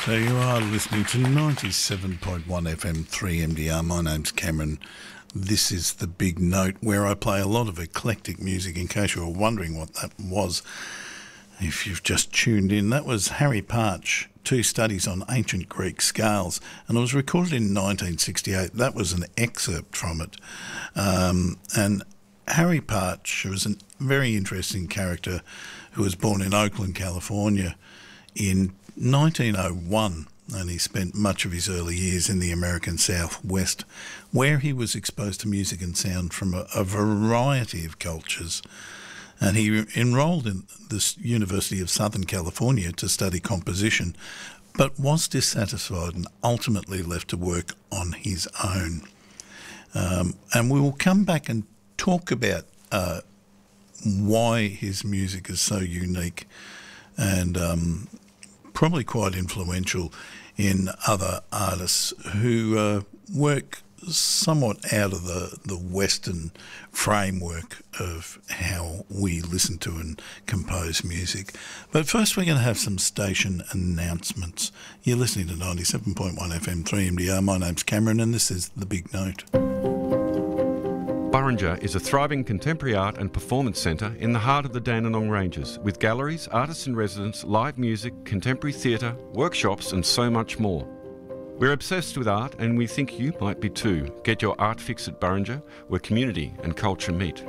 So you are listening to 97.1 FM 3MDR. My name's Cameron. This is The Big Note, where I play a lot of eclectic music. In case you were wondering what that was, if you've just tuned in, that was Harry Partch, Two Studies on Ancient Greek Scales, and it was recorded in 1968. That was an excerpt from it. And Harry Partch was a very interesting character who was born in Oakland, California in 1901, and he spent much of his early years in the American Southwest, where he was exposed to music and sound from a variety of cultures. And he enrolled in the University of Southern California to study composition, but was dissatisfied and ultimately left to work on his own. And we will come back and talk about why his music is so unique and probably quite influential in other artists who work somewhat out of the Western framework of how we listen to and compose music. But first we're going to have some station announcements. You're listening to 97.1 FM 3MDR. My name's Cameron and this is The Big Note. Burrinja is a thriving contemporary art and performance centre in the heart of the Dandenong Ranges, with galleries, artists in residence, live music, contemporary theatre, workshops and so much more. We're obsessed with art and we think you might be too. Get your art fix at Burrinja, where community and culture meet.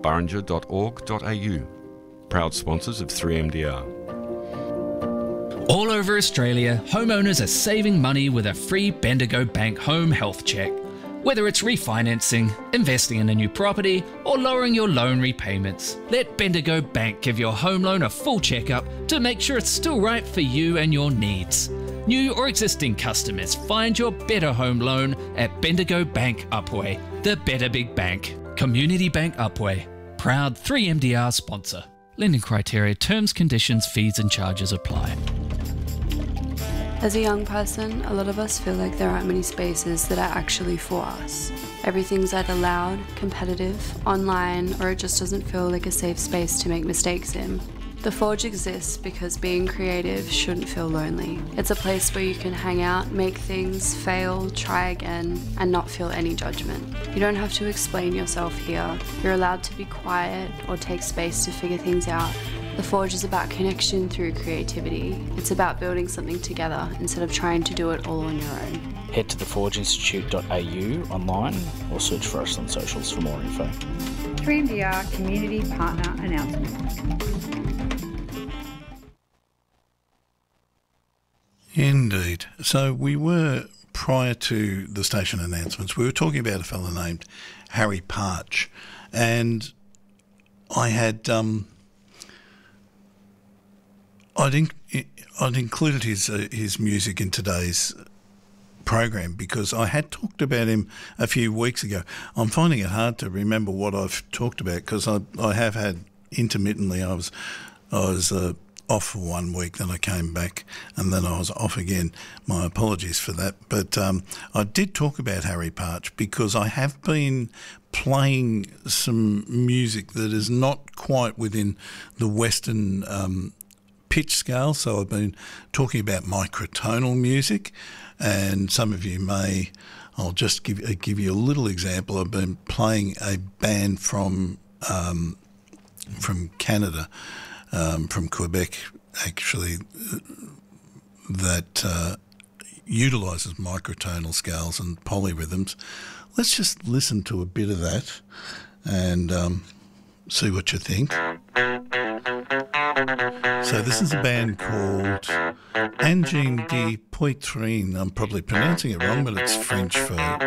burrinja.org.au. Proud sponsors of 3MDR. All over Australia, homeowners are saving money with a free Bendigo Bank home health check. Whether it's refinancing, investing in a new property, or lowering your loan repayments, let Bendigo Bank give your home loan a full checkup to make sure it's still right for you and your needs. New or existing customers, find your better home loan at Bendigo Bank Upwey, the better big bank. Community Bank Upwey, proud 3MDR sponsor. Lending criteria, terms, conditions, fees and charges apply. As a young person, a lot of us feel like there aren't many spaces that are actually for us. Everything's either loud, competitive, online, or it just doesn't feel like a safe space to make mistakes in. The Forge exists because being creative shouldn't feel lonely. It's a place where you can hang out, make things, fail, try again, and not feel any judgment. You don't have to explain yourself here. You're allowed to be quiet or take space to figure things out. The Forge is about connection through creativity. It's about building something together instead of trying to do it all on your own. Head to theforgeinstitute.au online or search for us on socials for more info. 3MDR Community Partner Announcement. Indeed. So we were, prior to the station announcements, we were talking about a fellow named Harry Partch, and I had I'd included his music in today's program because I had talked about him a few weeks ago. I'm finding it hard to remember what I've talked about because I have had intermittently. I was off for 1 week, then I came back, and then I was off again. My apologies for that. But I did talk about Harry Partch because I have been playing some music that is not quite within the Western pitch scale. So I've been talking about microtonal music, and some of you may. I'll just give you a little example. I've been playing a band from Canada. From Quebec, actually, that utilises microtonal scales and polyrhythms. Let's just listen to a bit of that and see what you think. So this is a band called Engin de Poitrine. I'm probably pronouncing it wrong, but it's French for